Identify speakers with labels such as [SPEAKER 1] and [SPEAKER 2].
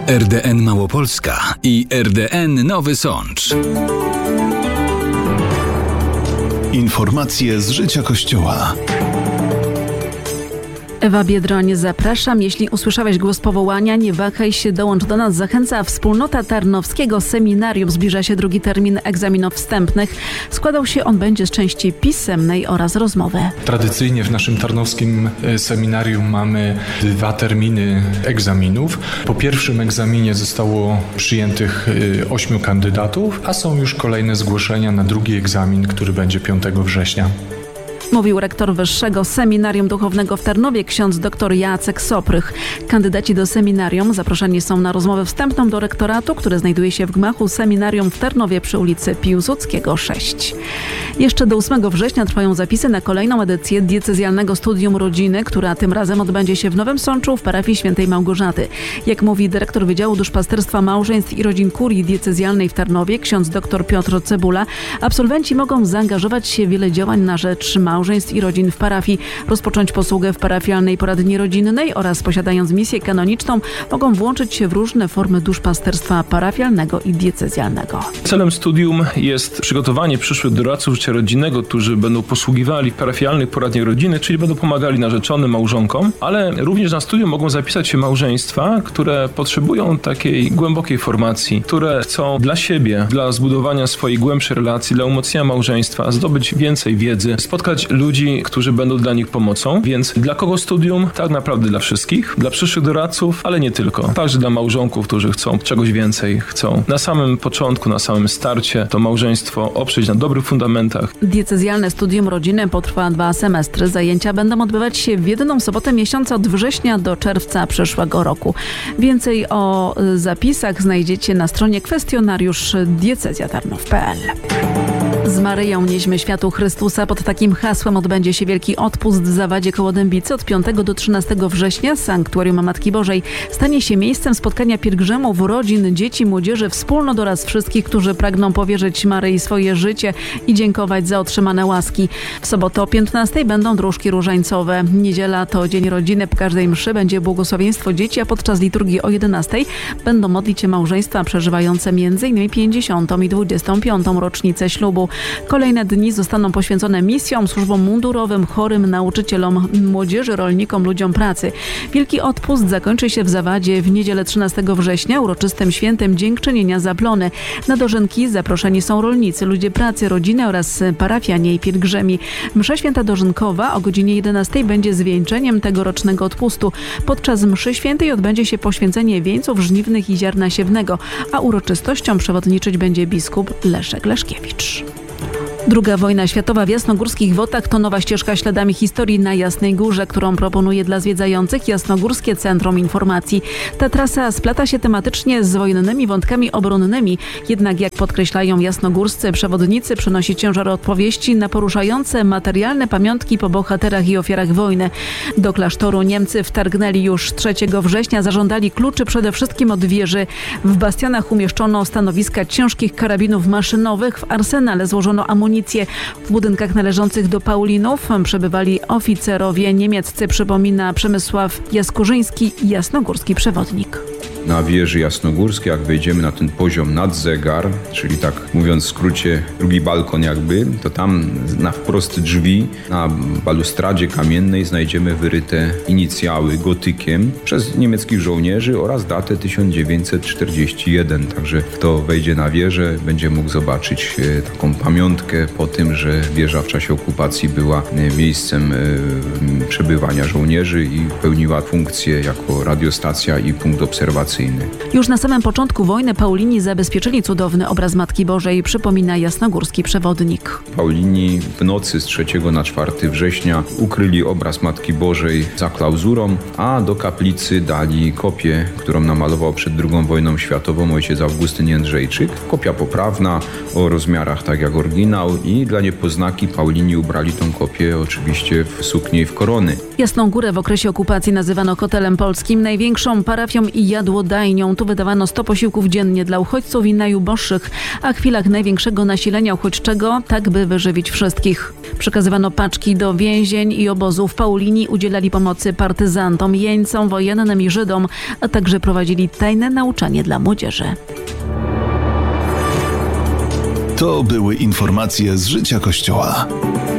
[SPEAKER 1] RDN Małopolska i RDN Nowy Sącz.
[SPEAKER 2] Informacje z życia Kościoła.
[SPEAKER 3] Ewa Biedroń, zapraszam. Jeśli usłyszałeś głos powołania, nie wahaj się, dołącz do nas. Zachęca wspólnota Tarnowskiego Seminarium. Zbliża się drugi termin egzaminów wstępnych. Składał się on będzie z części pisemnej oraz rozmowy.
[SPEAKER 4] Tradycyjnie w naszym Tarnowskim Seminarium mamy 2 terminy egzaminów. Po pierwszym egzaminie zostało przyjętych 8 kandydatów, a są już kolejne zgłoszenia na drugi egzamin, który będzie 5 września.
[SPEAKER 3] Mówił rektor Wyższego Seminarium Duchownego w Tarnowie, ksiądz dr Jacek Soprych. Kandydaci do seminarium zaproszeni są na rozmowę wstępną do rektoratu, który znajduje się w gmachu Seminarium w Tarnowie przy ulicy Piłsudskiego 6. Jeszcze do 8 września trwają zapisy na kolejną edycję diecezjalnego studium rodziny, która tym razem odbędzie się w Nowym Sączu w parafii Świętej Małgorzaty. Jak mówi dyrektor Wydziału Duszpasterstwa Małżeństw i Rodzin Kurii Diecezjalnej w Tarnowie, ksiądz dr Piotr Cebula, absolwenci mogą zaangażować się w wiele działań na rzecz małżeństw i rodzin w parafii, rozpocząć posługę w parafialnej poradni rodzinnej oraz, posiadając misję kanoniczną, mogą włączyć się w różne formy duszpasterstwa parafialnego i diecezjalnego.
[SPEAKER 5] Celem studium jest przygotowanie przyszłych doradców życia rodzinnego, którzy będą posługiwali w parafialnej poradni rodziny, czyli będą pomagali narzeczonym, małżonkom, ale również na studium mogą zapisać się małżeństwa, które potrzebują takiej głębokiej formacji, które chcą dla siebie, dla zbudowania swojej głębszej relacji, dla umocnienia małżeństwa, zdobyć więcej wiedzy, spotkać ludzi, którzy będą dla nich pomocą. Więc dla kogo studium? Tak naprawdę dla wszystkich, dla przyszłych doradców, ale nie tylko. Także dla małżonków, którzy chcą czegoś więcej, chcą na samym początku, na samym starcie to małżeństwo oprzeć na dobrych fundamentach.
[SPEAKER 3] Diecezjalne studium rodziny potrwa 2 semestry. Zajęcia będą odbywać się w jedną sobotę miesiąca od września do czerwca przyszłego roku. Więcej o zapisach znajdziecie na stronie kwestionariusz.diecezjatarnów.pl. Z Maryją nieśmy światu Chrystusa. Pod takim hasłem odbędzie się Wielki Odpust w Zawadzie koło Dębicy od 5 do 13 września. Sanktuarium Matki Bożej stanie się miejscem spotkania pielgrzymów, rodzin, dzieci, młodzieży, wspólnot oraz wszystkich, którzy pragną powierzyć Maryi swoje życie i dziękować za otrzymane łaski. W sobotę o 15 będą dróżki różańcowe. Niedziela to Dzień Rodziny. Po każdej mszy będzie błogosławieństwo dzieci, a podczas liturgii o 11 będą modlić się małżeństwa przeżywające m.in. 50. i 25. rocznicę ślubu. Kolejne dni zostaną poświęcone misjom, służbom mundurowym, chorym, nauczycielom, młodzieży, rolnikom, ludziom pracy. Wielki Odpust zakończy się w Zawadzie w niedzielę 13 września uroczystym świętem Dziękczynienia za plony. Na dożynki zaproszeni są rolnicy, ludzie pracy, rodziny oraz parafianie i pielgrzymi. Msza święta dożynkowa o godzinie 11 będzie zwieńczeniem tegorocznego odpustu. Podczas mszy świętej odbędzie się poświęcenie wieńców żniwnych i ziarna siewnego, a uroczystością przewodniczyć będzie biskup Leszek Leszkiewicz. II wojna światowa w Jasnogórskich Wotach to nowa ścieżka śladami historii na Jasnej Górze, którą proponuje dla zwiedzających Jasnogórskie Centrum Informacji. Ta trasa splata się tematycznie z wojennymi wątkami obronnymi, jednak jak podkreślają jasnogórscy przewodnicy, przynosi ciężar opowieści na poruszające materialne pamiątki po bohaterach i ofiarach wojny. Do klasztoru Niemcy wtargnęli już 3 września, zażądali kluczy przede wszystkim od wieży. W bastionach umieszczono stanowiska ciężkich karabinów maszynowych, w arsenale złożono amunicję. W budynkach należących do Paulinów przebywali oficerowie niemieccy, przypomina Przemysław Jaskurzyński, jasnogórski przewodnik.
[SPEAKER 6] Na wieży jasnogórskiej, jak wejdziemy na ten poziom nad zegar, czyli tak mówiąc w skrócie drugi balkon jakby, to tam na wprost drzwi, na balustradzie kamiennej znajdziemy wyryte inicjały gotykiem przez niemieckich żołnierzy oraz datę 1941. Także kto wejdzie na wieżę, będzie mógł zobaczyć taką pamiątkę po tym, że wieża w czasie okupacji była miejscem przebywania żołnierzy i pełniła funkcję jako radiostacja i punkt obserwacyjny.
[SPEAKER 3] Już na samym początku wojny Paulini zabezpieczyli cudowny obraz Matki Bożej, przypomina jasnogórski przewodnik.
[SPEAKER 6] Paulini w nocy z 3 na 4 września ukryli obraz Matki Bożej za klauzurą, a do kaplicy dali kopię, którą namalował przed II wojną światową ojciec Augustyn Jędrzejczyk. Kopia poprawna, o rozmiarach tak jak oryginał i dla niepoznaki Paulini ubrali tą kopię oczywiście w suknię i w korony.
[SPEAKER 3] Jasną Górę w okresie okupacji nazywano Kotelem Polskim, największą parafią i jadłodajnią jadłodajnią. Tu wydawano 100 posiłków dziennie dla uchodźców i najuboższych, a w chwilach największego nasilenia uchodźczego, tak by wyżywić wszystkich. Przekazywano paczki do więzień i obozów. Paulini udzielali pomocy partyzantom, jeńcom wojennym i Żydom, a także prowadzili tajne nauczanie dla młodzieży.
[SPEAKER 2] To były informacje z życia Kościoła.